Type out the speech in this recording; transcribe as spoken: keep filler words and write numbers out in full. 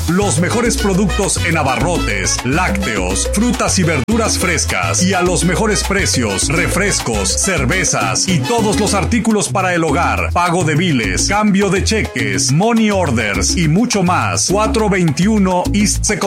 Los mejores productos en abarrotes, lácteos, frutas y verduras frescas y a los mejores precios, refrescos, cervezas y todos los artículos para el hogar, pago de biles, cambio de cheques, money orders y mucho más. cuatrocientos veintiuno East Second